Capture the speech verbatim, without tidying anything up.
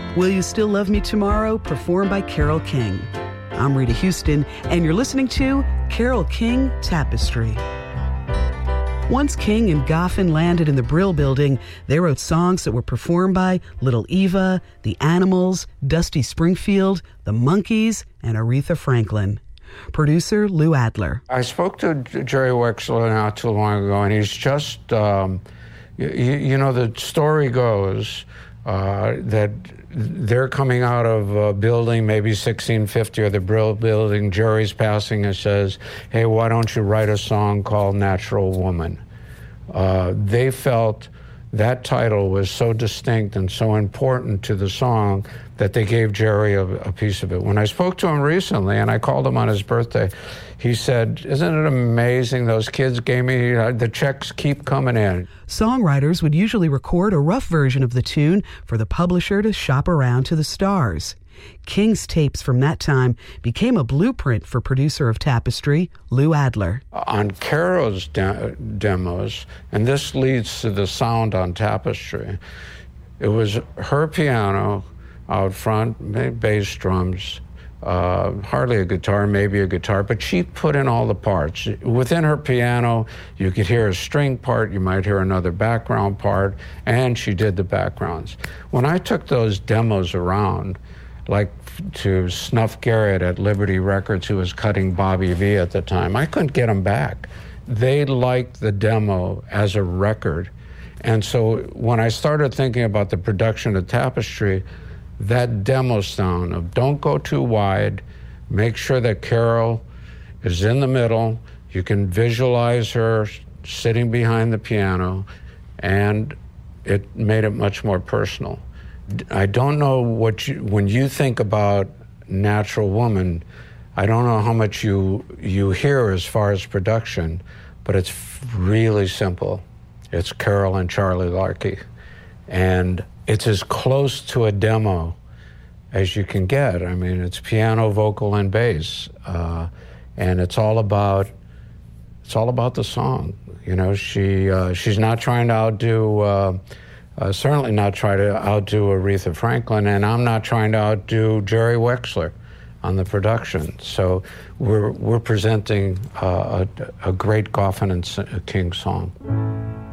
Will You Still Love Me Tomorrow, performed by Carole King. I'm Rita Houston, and you're listening to Carole King Tapestry. Once King and Goffin landed in the Brill Building, they wrote songs that were performed by Little Eva, The Animals, Dusty Springfield, The Monkees, and Aretha Franklin. Producer Lou Adler. I spoke to Jerry Wexler not too long ago, and he's just, um, you, you know, the story goes uh, that they're coming out of a building, maybe sixteen fifty, or the Brill Building. Jerry's passing and says, hey, why don't you write a song called Natural Woman? Uh, they felt that title was so distinct and so important to the song that they gave Jerry a, a piece of it. When I spoke to him recently, and I called him on his birthday, he said, isn't it amazing those kids gave me, uh, the checks keep coming in. Songwriters would usually record a rough version of the tune for the publisher to shop around to the stars. King's tapes from that time became a blueprint for producer of Tapestry, Lou Adler. On Carole's de- demos, and this leads to the sound on Tapestry, it was her piano out front, maybe bass drums, uh, hardly a guitar, maybe a guitar, but she put in all the parts. Within her piano, you could hear a string part, you might hear another background part, and she did the backgrounds. When I took those demos around, like to Snuff Garrett at Liberty Records, who was cutting Bobby V at the time, I couldn't get them back. They liked the demo as a record. And so when I started thinking about the production of Tapestry, that demo sound of don't go too wide, make sure that Carole is in the middle, you can visualize her sitting behind the piano, and it made it much more personal. I don't know what you, when you think about Natural Woman, I don't know how much you you hear as far as production, but it's really simple. It's Carole and Charlie Larky, and it's as close to a demo as you can get. I mean, it's piano, vocal, and bass, uh, and it's all about it's all about the song. You know, she uh, she's not trying to outdo. Uh, Uh, certainly not try to outdo Aretha Franklin, and I'm not trying to outdo Jerry Wexler on the production. So we're we're presenting uh, a, a great Goffin and King song.